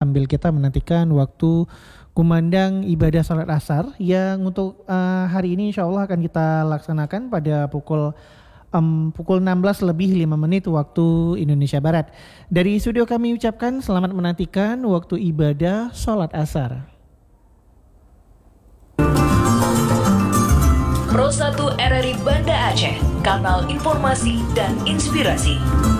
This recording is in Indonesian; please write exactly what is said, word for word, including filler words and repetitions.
sambil kita menantikan waktu kumandang ibadah salat asar yang untuk uh, hari ini insya Allah akan kita laksanakan pada pukul um, pukul enam belas lebih lima menit waktu Indonesia Barat. Dari studio kami ucapkan selamat menantikan waktu ibadah salat asar. Pro satu R R I Banda Aceh, kanal informasi dan inspirasi.